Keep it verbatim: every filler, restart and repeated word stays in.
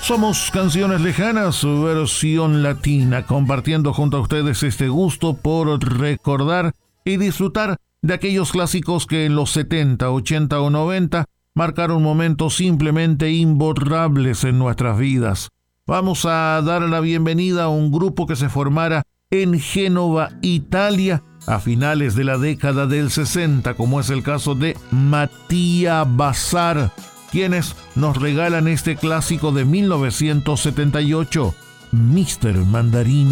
Somos Canciones Lejanas, su versión latina, compartiendo junto a ustedes este gusto por recordar y disfrutar de aquellos clásicos que en los setenta, ochenta o noventa marcaron momentos simplemente imborrables en nuestras vidas. Vamos a dar la bienvenida a un grupo que se formara en Génova, Italia, a finales de la década del sesenta, como es el caso de Mattia Bazar, quienes nos regalan este clásico de mil novecientos setenta y ocho, míster Mandarino.